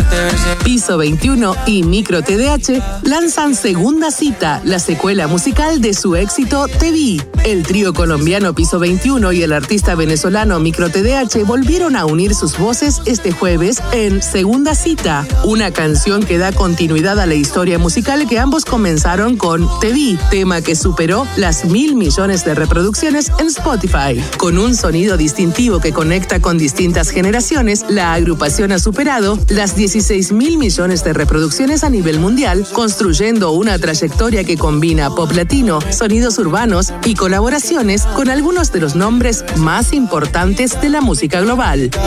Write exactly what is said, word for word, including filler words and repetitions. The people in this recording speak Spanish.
Piso veintiuno y Micro T D H lanzan Segunda Cita, la secuela musical de su éxito Te Vi. El trío colombiano Piso veintiuno y el artista venezolano Micro T D H volvieron a unir sus voces este jueves en Segunda Cita, una canción que da continuidad a la historia musical que ambos comenzaron con Te Vi, tema que superó las mil millones de reproducciones en Spotify. Con un sonido distintivo que conecta con distintas generaciones, la agrupación ha superado las dieciséis mil millones de reproducciones a nivel mundial, construyendo una trayectoria que combina pop latino, sonidos urbanos y colaboraciones con algunos de los nombres más importantes de la música global.